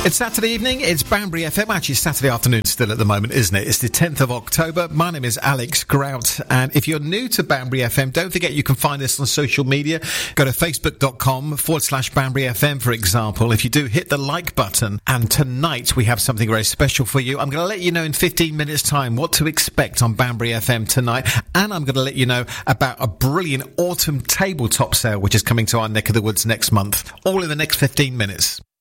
It's Saturday evening, it's Banbury FM, actually Saturday afternoon still at the moment, isn't it? It's the 10th of October. My name is Alex Grout, and if you're new to Banbury FM, don't forget you can find us on social media. Go to facebook.com/Banbury FM, for example. If you do, hit the like button, and tonight we have something very special for you. I'm going to let you know in 15 minutes time what to expect on Banbury FM tonight, and I'm going to let you know about a brilliant autumn tabletop sale which is coming to our neck of the woods next month. All in the next 15 minutes.